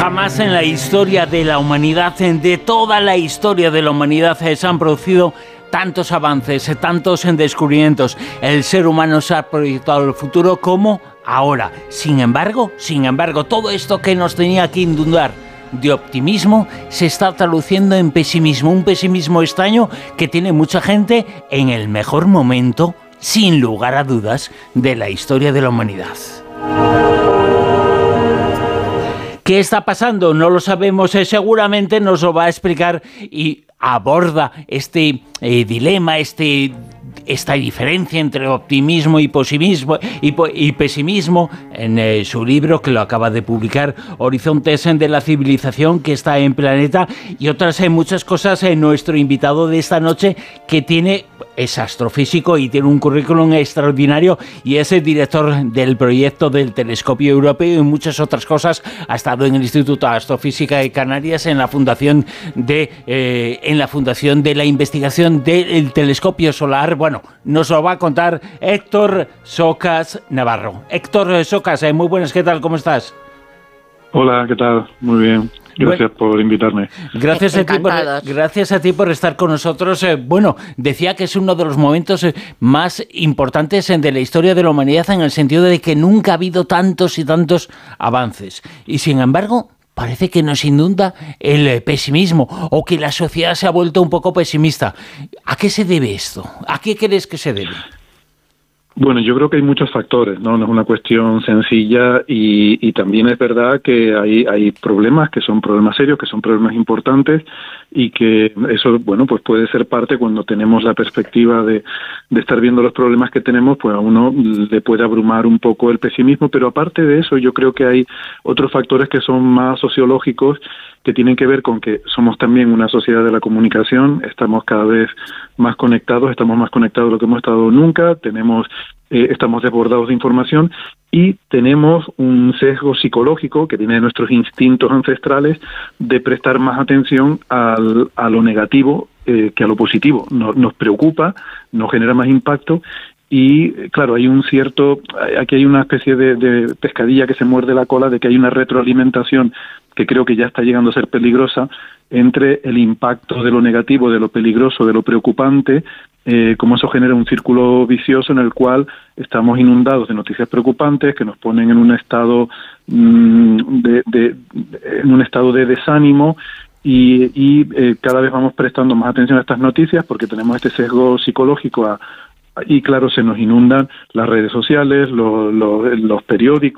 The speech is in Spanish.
Jamás en la historia de la humanidad, de toda la historia de la humanidad, se han producido tantos avances, tantos descubrimientos. El ser humano se ha proyectado al futuro como ahora. Sin embargo, todo esto que nos tenía que inundar de optimismo se está traduciendo en pesimismo, un pesimismo extraño que tiene mucha gente en el mejor momento, sin lugar a dudas, de la historia de la humanidad. ¿Qué está pasando? No lo sabemos, seguramente nos lo va a explicar y aborda este dilema, esta diferencia entre optimismo y pesimismo en su libro que lo acaba de publicar, Horizontes de la civilización que está en Planeta, y otras muchas cosas en nuestro invitado de esta noche, que es astrofísico y tiene un currículum extraordinario y es el director del proyecto del Telescopio Europeo y muchas otras cosas. Ha estado en el Instituto de Astrofísica de Canarias, en la Fundación de la Investigación del Telescopio Solar. Bueno, nos lo va a contar Héctor Socas Navarro. Héctor Socas, muy buenas, ¿qué tal? ¿Cómo estás? Hola, ¿qué tal? Muy bien. Gracias por invitarme. Gracias a ti por estar con nosotros. Decía que es uno de los momentos más importantes de la historia de la humanidad, en el sentido de que nunca ha habido tantos y tantos avances. Y sin embargo, parece que nos inunda el pesimismo, o que la sociedad se ha vuelto un poco pesimista. ¿A qué se debe esto? ¿A qué crees que se debe? Bueno, yo creo que hay muchos factores, ¿no? No es una cuestión sencilla y también es verdad que hay problemas que son problemas serios, que son problemas importantes, y que eso, bueno, pues puede ser parte, cuando tenemos la perspectiva de estar viendo los problemas que tenemos, pues a uno le puede abrumar un poco el pesimismo, pero aparte de eso yo creo que hay otros factores que son más sociológicos, que tienen que ver con que somos también una sociedad de la comunicación, estamos cada vez más conectados de lo que hemos estado nunca, estamos desbordados de información y tenemos un sesgo psicológico que viene de nuestros instintos ancestrales de prestar más atención a lo negativo que a lo positivo. Nos preocupa, nos genera más impacto. Y claro, aquí hay una especie de pescadilla que se muerde la cola, de que hay una retroalimentación que creo que ya está llegando a ser peligrosa, entre el impacto de lo negativo, de lo peligroso, de lo preocupante, como eso genera un círculo vicioso en el cual estamos inundados de noticias preocupantes que nos ponen en un estado de desánimo, y cada vez vamos prestando más atención a estas noticias porque tenemos este sesgo psicológico y claro, se nos inundan las redes sociales, los periódicos,